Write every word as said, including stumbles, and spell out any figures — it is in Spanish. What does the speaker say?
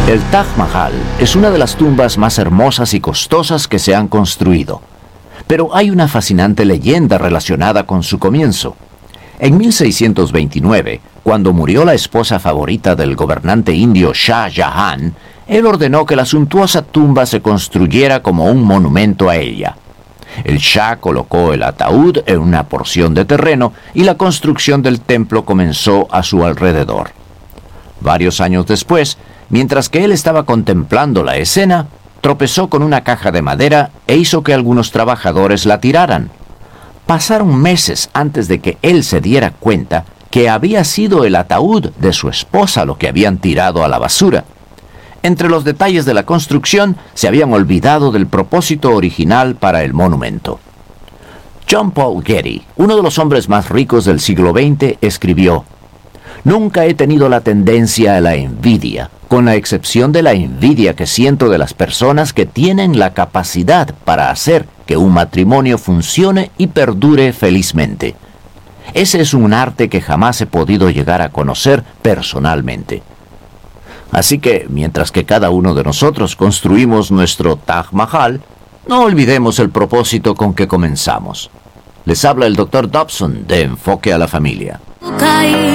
El Taj Mahal es una de las tumbas más hermosas y costosas que se han construido. Pero hay una fascinante leyenda relacionada con su comienzo. En mil seiscientos veintinueve, cuando murió la esposa favorita del gobernante indio Shah Jahan, él ordenó que la suntuosa tumba se construyera como un monumento a ella. El Shah colocó el ataúd en una porción de terreno y la construcción del templo comenzó a su alrededor. Varios años después, mientras que él estaba contemplando la escena, tropezó con una caja de madera e hizo que algunos trabajadores la tiraran. Pasaron meses antes de que él se diera cuenta que había sido el ataúd de su esposa lo que habían tirado a la basura. Entre los detalles de la construcción se habían olvidado del propósito original para el monumento. John Paul Getty, uno de los hombres más ricos del siglo veinte, escribió: «Nunca he tenido la tendencia a la envidia, con la excepción de la envidia que siento de las personas que tienen la capacidad para hacer que un matrimonio funcione y perdure felizmente. Ese es un arte que jamás he podido llegar a conocer personalmente». Así que, mientras que cada uno de nosotros construimos nuestro Taj Mahal, no olvidemos el propósito con que comenzamos. Les habla el doctor Dobson de Enfoque a la Familia.